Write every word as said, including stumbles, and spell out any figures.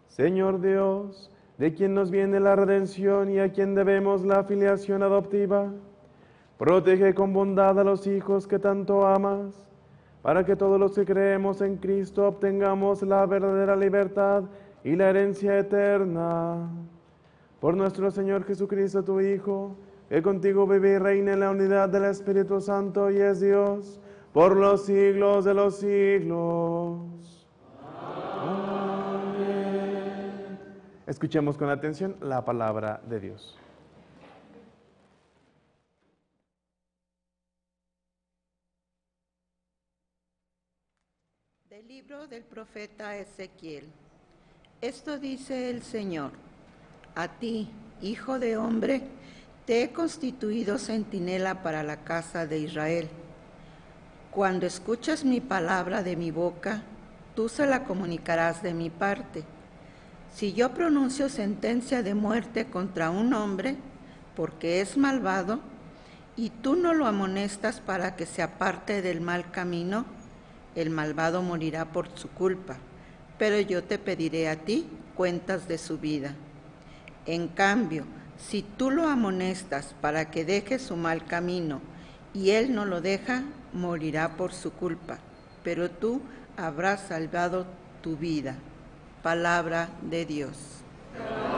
Señor Dios, de quien nos viene la redención y a quien debemos la filiación adoptiva, protege con bondad a los hijos que tanto amas, para que todos los que creemos en Cristo obtengamos la verdadera libertad y la herencia eterna. Por nuestro Señor Jesucristo, tu Hijo, que contigo vive y reina en la unidad del Espíritu Santo y es Dios, por los siglos de los siglos. Amén. Escuchemos con atención la palabra de Dios. Del libro del profeta Ezequiel. Esto dice el Señor: a ti, hijo de hombre, te he constituido centinela para la casa de Israel. Cuando escuches mi palabra de mi boca, tú se la comunicarás de mi parte. Si yo pronuncio sentencia de muerte contra un hombre, porque es malvado, y tú no lo amonestas para que se aparte del mal camino, el malvado morirá por su culpa, pero yo te pediré a ti cuentas de su vida. En cambio, si tú lo amonestas para que deje su mal camino, y él no lo deja, morirá por su culpa, pero tú habrás salvado tu vida. Palabra de Dios.